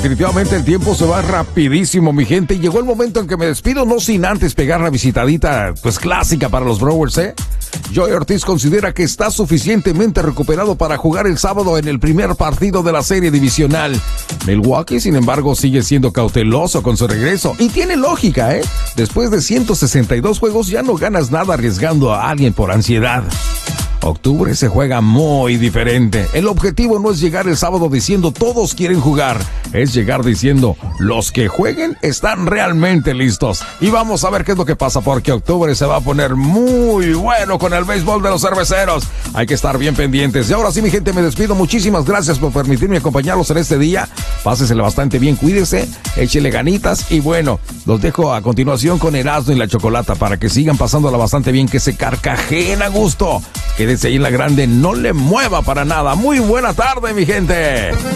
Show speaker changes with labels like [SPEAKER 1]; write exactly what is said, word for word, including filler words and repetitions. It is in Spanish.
[SPEAKER 1] definitivamente el tiempo se va rapidísimo, mi gente. Llegó el momento en que me despido, no sin antes pegar la visitadita, pues clásica para los Brewers, ¿eh? Joey Ortiz considera que está suficientemente recuperado para jugar el sábado en el primer partido de la serie divisional. Milwaukee, sin embargo, sigue siendo cauteloso con su regreso. Y tiene lógica, ¿eh? Después de ciento sesenta y dos juegos ya no ganas nada arriesgando a alguien por ansiedad. Octubre se juega muy diferente. El objetivo no es llegar el sábado diciendo todos quieren jugar, es llegar diciendo los que jueguen están realmente listos. Y vamos a ver qué es lo que pasa, porque octubre se va a poner muy bueno con el béisbol de los cerveceros. Hay que estar bien pendientes. Y ahora sí, mi gente, me despido. Muchísimas gracias por permitirme acompañarlos en este día. Pásesela bastante bien, cuídese, échele ganitas. Y bueno, los dejo a continuación con Erasmo y la Chocolata para que sigan pasándola bastante bien, que se carcajeen a gusto. Quédese ahí en la grande, no le mueva para nada. Muy buena tarde, mi gente.